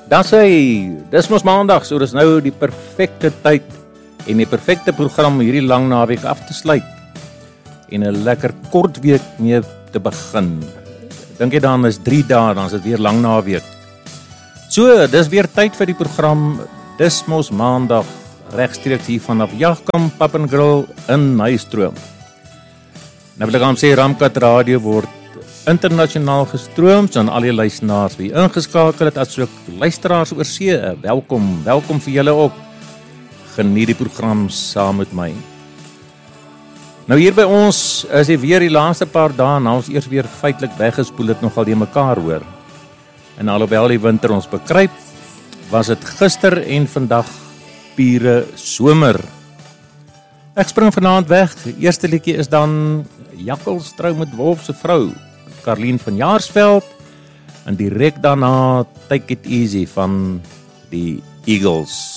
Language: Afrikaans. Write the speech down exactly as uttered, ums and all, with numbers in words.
Dis hy, dis mos maandag, so dis nou die perfekte tyd en die perfekte program om hierdie lang naweek af te sluit en 'n lekker kort week mee te begin. Dink jy dan is drie dae, dan is dit weer lang naweek. So, dis weer tyd vir die program Dis mos maandag regstreeks hier vanaf Jagkamp Pub and Grill in Nystroom. Nou wil ek aan sê Ramkat Radio word internasionaal gestroom, so aan al die luisteraars wie ingeskakel het, asook luisteraars oor see, welkom, welkom vir julle ook. Geniet die program saam met my. Nou hier by ons is dit weer die laaste paar dae, nou ons eers weer feitelik weggespoel het nogal die mekaar hoor. En alhoewel die winter ons bekruip, was dit gister en vandag pure somer. Ek spring vanaand weg. Die eerste liedjie is dan Jakkals trou met Wolf se vrou, Karlien van Jaarsveld, en direk daarna Take It Easy van die Eagles.